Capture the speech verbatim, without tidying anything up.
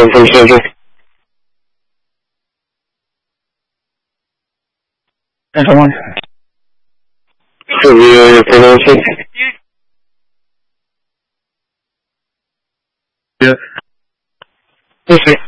from surgery. Gentlemen. Review your pregnancy. Yeah. Okay.